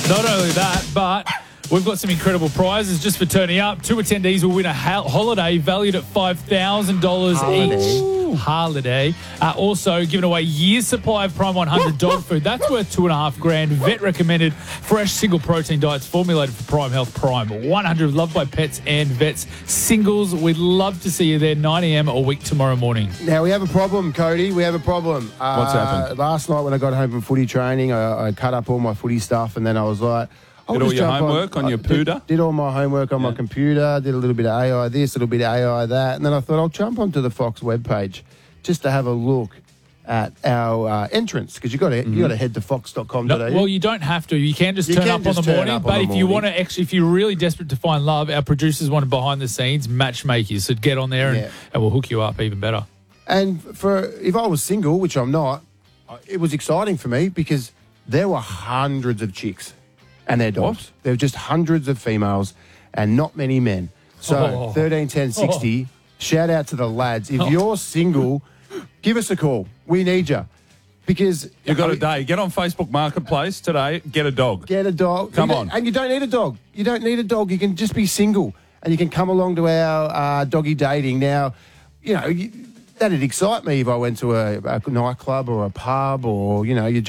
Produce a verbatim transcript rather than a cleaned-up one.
Not only that, but we've got some incredible prizes just for turning up. Two attendees will win a ho- holiday valued at five thousand dollars each. Holiday. Uh, also, giving away year's supply of Prime one hundred dog food. That's worth two and a half grand. Vet recommended fresh single protein diets formulated for Prime Health Prime one hundred, loved by pets and vets. Singles, we'd love to see you there nine a.m. a week tomorrow morning. Now, we have a problem, Cody. We have a problem. Uh, What's happened? Last night when I got home from footy training, I, I cut up all my footy stuff, and then I was like, I'll Did all just your jump homework on I your did- pooter? Did all my homework on Yeah. my computer, did a little bit of A I this, a little bit of A I that, and then I thought I'll jump onto the Fox webpage just to have a look at our uh, entrance, because you got to you got to head to fox dot com No, today. well, you don't have to. You can just You turn can up just on the turn morning. up on But the if you morning. want to actually, if you're really desperate to find love, our producers want behind the scenes matchmakers. So get on there and, Yeah. and we'll hook you up even better. And for if I was single, which I'm not, it was exciting for me because there were hundreds of chicks and their dogs. What? There were just hundreds of females and not many men. So Oh. thirteen ten sixty, shout out to the lads. If Oh. you're single, give us a call. We need you. Because You've got I a mean, day. Get on Facebook Marketplace today. Get a dog. Get a dog. Come You don't- on. And you don't need a dog. You don't need a dog. You can just be single and you can come along to our uh, doggy dating. Now, you know, you, that'd excite me if I went to a, a nightclub or a pub or, you know, you